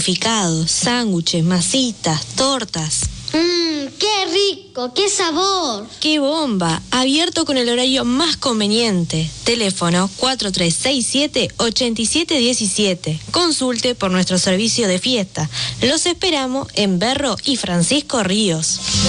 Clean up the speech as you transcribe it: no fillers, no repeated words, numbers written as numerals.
panificados, sándwiches, masitas, tortas. ¡Qué rico! ¡Qué sabor! ¡Qué bomba! Abierto con el horario más conveniente. Teléfono 4367-8717. Consulte por nuestro servicio de fiesta. Los esperamos en Berro y Francisco Ríos.